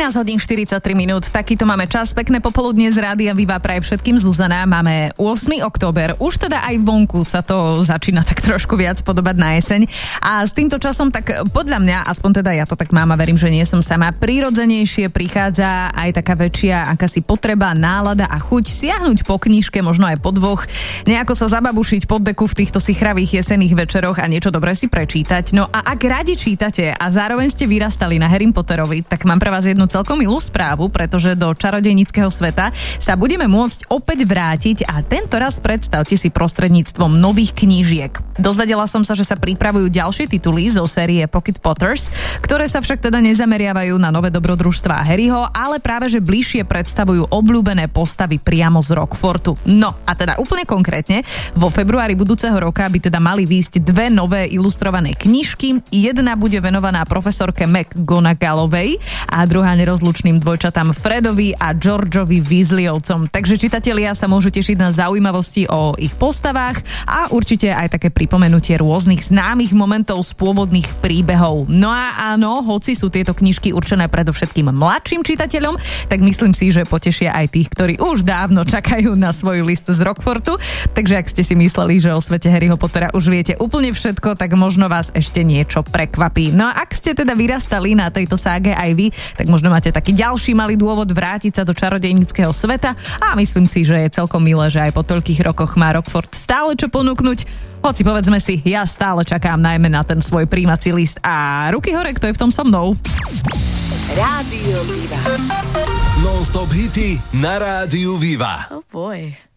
13 hodín 43 minút, takýto máme čas, pekné popoludne z Rádia Viva praje všetkým Zuzana. Máme 8. október, už teda aj vonku sa to začína tak trošku viac podobať na jeseň. A s týmto časom tak podľa mňa, aspoň teda ja to tak mám a verím, že nie som sama, prirodzenejšie prichádza aj taká väčšia akási potreba, nálada a chuť siahnuť po knižke, možno aj po dvoch, nejako sa zababušiť pod deku v týchto sichravých jesenných večeroch a niečo dobré si prečítať. No a ak radi čítate a zároveň ste vyrastali na Harry Potterovi, tak mám pre vás jednu celkom milú správu, pretože do čarodejníckeho sveta sa budeme môcť opäť vrátiť a tento raz predstavte si prostredníctvom nových knížiek. Dozvedela som sa, že sa pripravujú ďalšie tituly zo série Pocket Potters, ktoré sa však teda nezameriavajú na nové dobrodružstvá Harryho, ale práve že bližšie predstavujú obľúbené postavy priamo z Rockfortu. No a teda úplne konkrétne, vo februári budúceho roka by teda mali výjsť dve nové ilustrované knižky. Jedna bude venovaná profesorke McGonagallovej a druhá nerozlučným dvojčatám Fredovi a Georgeovi Weasleyovcom. Takže čitatelia sa môžu tešiť na zaujímavosti o ich postavách a určite aj také pripomenutie rôznych známych momentov z pôvodných príbehov. No a áno, hoci sú tieto knižky určené predovšetkým mladším čitateľom, tak myslím si, že potešia aj tých, ktorí už dávno čakajú na svoj list z Rockfortu. Takže ak ste si mysleli, že o svete Harryho Pottera už viete úplne všetko, tak možno vás ešte niečo prekvapí. No a ak ste teda vyrastali na tejto ságe aj vy, tak možno máte taký ďalší malý dôvod vrátiť sa do čarodejníckeho sveta a myslím si, že je celkom milé, že aj po toľkých rokoch má Rockfort stále čo ponúknuť. Hoci povedzme si, ja stále čakám najmä na ten svoj prijímací list a ruky hore, kto je v tom so mnou. Rádio Viva. Non-stop hity na Rádiu Viva. Oh boy.